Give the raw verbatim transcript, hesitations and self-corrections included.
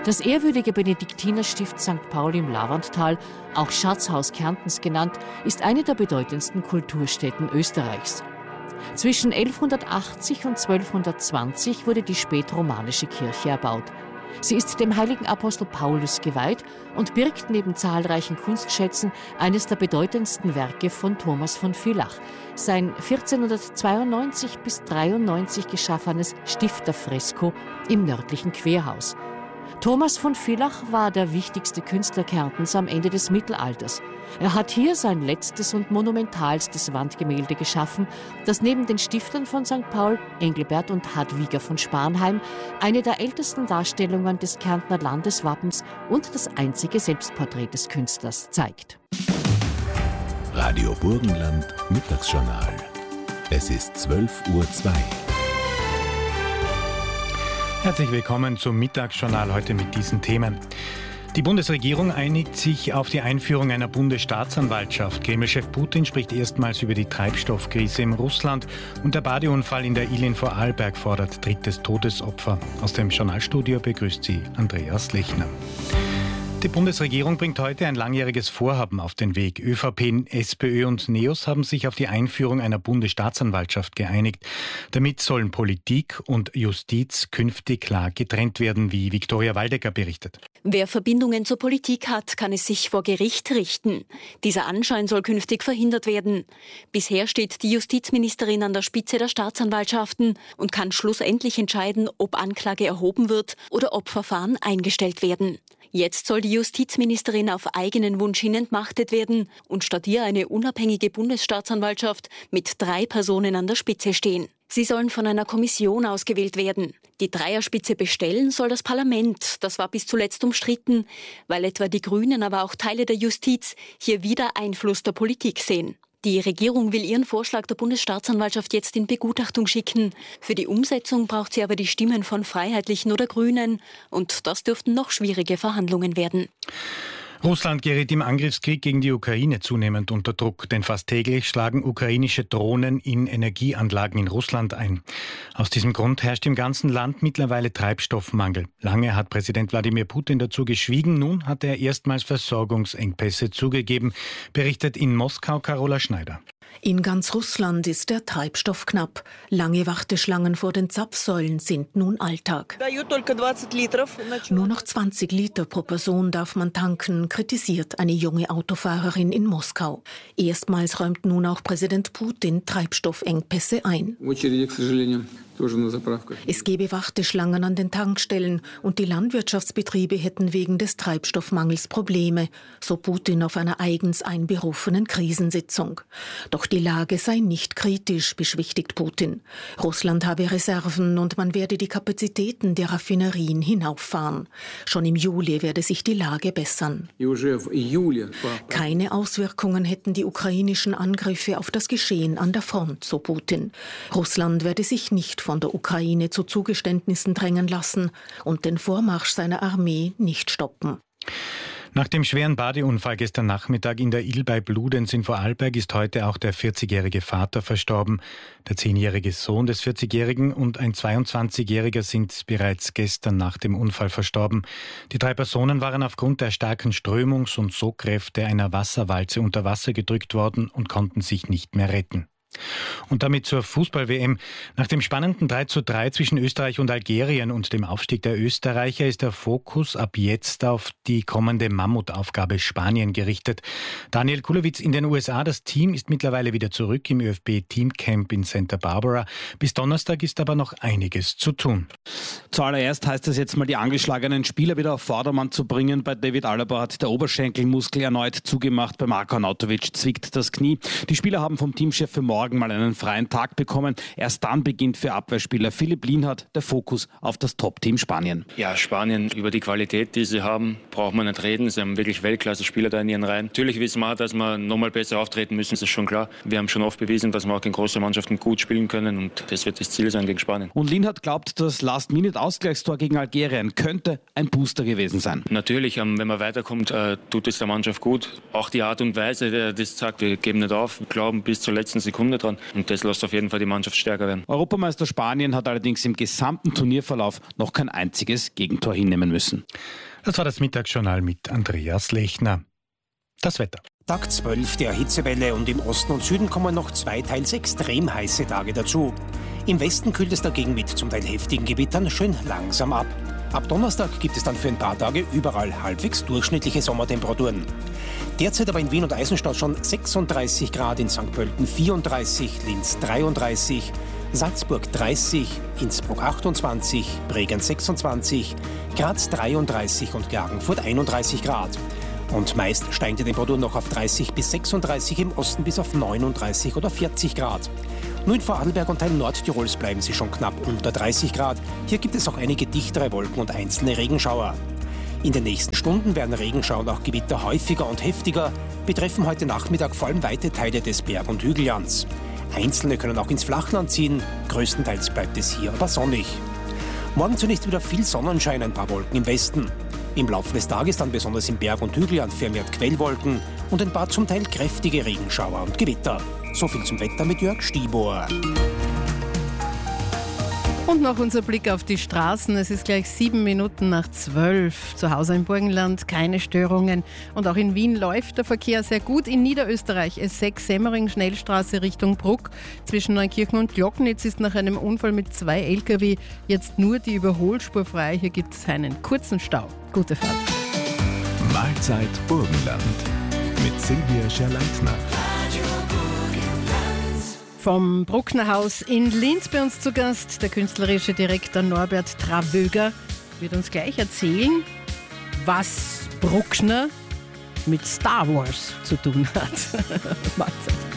Das ehrwürdige Benediktinerstift Sankt Paul im Lavanttal, auch Schatzhaus Kärntens genannt, ist eine der bedeutendsten Kulturstätten Österreichs. Zwischen elfhundertachtzig und zwölfhundertzwanzig wurde die spätromanische Kirche erbaut. Sie ist dem heiligen Apostel Paulus geweiht und birgt neben zahlreichen Kunstschätzen eines der bedeutendsten Werke von Thomas von Villach, sein vierzehnhundertzweiundneunzig bis dreiundneunzig geschaffenes Stifterfresko im nördlichen Querhaus. Thomas von Villach war der wichtigste Künstler Kärntens am Ende des Mittelalters. Er hat hier sein letztes und monumentalstes Wandgemälde geschaffen, das neben den Stiftern von Sankt Paul, Engelbert und Hadwiger von Spanheim, eine der ältesten Darstellungen des Kärntner Landeswappens und das einzige Selbstporträt des Künstlers zeigt. Radio Burgenland Mittagsjournal. Es ist zwölf Uhr zwei. Herzlich willkommen zum Mittagsjournal heute mit diesen Themen. Die Bundesregierung einigt sich auf die Einführung einer Bundesstaatsanwaltschaft. Kreml-Chef Putin spricht erstmals über die Treibstoffkrise in Russland und der Badeunfall in der Ilin Vorarlberg fordert drittes Todesopfer. Aus dem Journalstudio begrüßt sie Andreas Lechner. Die Bundesregierung bringt heute ein langjähriges Vorhaben auf den Weg. ÖVP, SPÖ und NEOS haben sich auf die Einführung einer Bundesstaatsanwaltschaft geeinigt. Damit sollen Politik und Justiz künftig klar getrennt werden, wie Viktoria Waldecker berichtet. Wer Verbindungen zur Politik hat, kann es sich vor Gericht richten. Dieser Anschein soll künftig verhindert werden. Bisher steht die Justizministerin an der Spitze der Staatsanwaltschaften und kann schlussendlich entscheiden, ob Anklage erhoben wird oder ob Verfahren eingestellt werden. Jetzt soll die Justizministerin auf eigenen Wunsch hin entmachtet werden und statt ihr eine unabhängige Bundesstaatsanwaltschaft mit drei Personen an der Spitze stehen. Sie sollen von einer Kommission ausgewählt werden. Die Dreierspitze bestellen soll das Parlament. Das war bis zuletzt umstritten, weil etwa die Grünen, aber auch Teile der Justiz hier wieder Einfluss der Politik sehen. Die Regierung will ihren Vorschlag der Bundesstaatsanwaltschaft jetzt in Begutachtung schicken. Für die Umsetzung braucht sie aber die Stimmen von Freiheitlichen oder Grünen. Und das dürften noch schwierige Verhandlungen werden. Russland gerät im Angriffskrieg gegen die Ukraine zunehmend unter Druck, denn fast täglich schlagen ukrainische Drohnen in Energieanlagen in Russland ein. Aus diesem Grund herrscht im ganzen Land mittlerweile Treibstoffmangel. Lange hat Präsident Wladimir Putin dazu geschwiegen, nun hat er erstmals Versorgungsengpässe zugegeben, berichtet in Moskau Carola Schneider. In ganz Russland ist der Treibstoff knapp. Lange Warteschlangen vor den Zapfsäulen sind nun Alltag. Nur noch zwanzig Liter pro Person darf man tanken, kritisiert eine junge Autofahrerin in Moskau. Erstmals räumt nun auch Präsident Putin Treibstoffengpässe ein. Es gebe Warteschlangen an den Tankstellen und die Landwirtschaftsbetriebe hätten wegen des Treibstoffmangels Probleme, so Putin auf einer eigens einberufenen Krisensitzung. Doch die Lage sei nicht kritisch, beschwichtigt Putin. Russland habe Reserven und man werde die Kapazitäten der Raffinerien hinauffahren. Schon im Juli werde sich die Lage bessern. Keine Auswirkungen hätten die ukrainischen Angriffe auf das Geschehen an der Front, so Putin. Russland werde sich nicht von der Ukraine zu Zugeständnissen drängen lassen und den Vormarsch seiner Armee nicht stoppen. Nach dem schweren Badeunfall gestern Nachmittag in der Ill bei Bludenz in Vorarlberg ist heute auch der vierzigjährige Vater verstorben. Der zehnjährige Sohn des vierzigjährigen und ein zweiundzwanzigjähriger sind bereits gestern nach dem Unfall verstorben. Die drei Personen waren aufgrund der starken Strömungs- und Sogkräfte einer Wasserwalze unter Wasser gedrückt worden und konnten sich nicht mehr retten. Und damit zur Fußball-W M. Nach dem spannenden drei zu drei zwischen Österreich und Algerien und dem Aufstieg der Österreicher ist der Fokus ab jetzt auf die kommende Mammutaufgabe Spanien gerichtet. Daniel Kulowitz in den U S A. Das Team ist mittlerweile wieder zurück im ÖFB-Teamcamp in Santa Barbara. Bis Donnerstag ist aber noch einiges zu tun. Zuallererst heißt es jetzt mal, die angeschlagenen Spieler wieder auf Vordermann zu bringen. Bei David Alaba hat der Oberschenkelmuskel erneut zugemacht. Bei Marko Arnautovic zwickt das Knie. Die Spieler haben vom Teamchef für morgen mal einen freien Tag bekommen. Erst dann beginnt für Abwehrspieler Philipp Lienhardt der Fokus auf das Top-Team Spanien. Ja, Spanien, über die Qualität, die sie haben, braucht man nicht reden. Sie haben wirklich Weltklasse-Spieler da in ihren Reihen. Natürlich wissen wir, dass wir nochmal besser auftreten müssen, das ist schon klar. Wir haben schon oft bewiesen, dass wir auch gegen große Mannschaften gut spielen können und das wird das Ziel sein gegen Spanien. Und Lienhardt glaubt, das Last-Minute-Ausgleichstor gegen Algerien könnte ein Booster gewesen sein. Natürlich, wenn man weiterkommt, tut es der Mannschaft gut. Auch die Art und Weise, das sagt, wir geben nicht auf, wir glauben bis zur letzten Sekunde. Sekunde dran. Und das lässt auf jeden Fall die Mannschaft stärker werden. Europameister Spanien hat allerdings im gesamten Turnierverlauf noch kein einziges Gegentor hinnehmen müssen. Das war das Mittagsjournal mit Andreas Lechner. Das Wetter. Tag zwölf der Hitzewelle und im Osten und Süden kommen noch zwei teils extrem heiße Tage dazu. Im Westen kühlt es dagegen mit zum Teil heftigen Gewittern schön langsam ab. Ab Donnerstag gibt es dann für ein paar Tage überall halbwegs durchschnittliche Sommertemperaturen. Derzeit aber in Wien und Eisenstadt schon sechsunddreißig Grad, in Sankt Pölten vierunddreißig, Linz dreiunddreißig, Salzburg dreißig, Innsbruck achtundzwanzig, Bregenz sechsundzwanzig, Graz dreiunddreißig und Klagenfurt einunddreißig Grad. Und meist steigen die Temperaturen noch auf dreißig bis sechsunddreißig, im Osten bis auf neununddreißig oder vierzig Grad. Nur in Vorarlberg und Teil Nordtirols bleiben sie schon knapp unter dreißig Grad. Hier gibt es auch einige dichtere Wolken und einzelne Regenschauer. In den nächsten Stunden werden Regenschauer und auch Gewitter häufiger und heftiger, betreffen heute Nachmittag vor allem weite Teile des Berg- und Hügellands. Einzelne können auch ins Flachland ziehen, größtenteils bleibt es hier aber sonnig. Morgen zunächst wieder viel Sonnenschein, ein paar Wolken im Westen. Im Laufe des Tages dann besonders im Berg- und Hügelland vermehrt Quellwolken und ein paar zum Teil kräftige Regenschauer und Gewitter. So viel zum Wetter mit Jörg Stibor. Und noch unser Blick auf die Straßen. Es ist gleich sieben Minuten nach zwölf. Zu Hause im Burgenland keine Störungen. Und auch in Wien läuft der Verkehr sehr gut. In Niederösterreich S sechs Semmering Schnellstraße Richtung Bruck. Zwischen Neukirchen und Glocknitz ist nach einem Unfall mit zwei L K W jetzt nur die Überholspur frei. Hier gibt es einen kurzen Stau. Gute Fahrt. Mahlzeit Burgenland mit Silvia Scherleitner. Vom Brucknerhaus in Linz bei uns zu Gast. Der künstlerische Direktor Norbert Travöger wird uns gleich erzählen, was Bruckner mit Star Wars zu tun hat. Mahlzeit.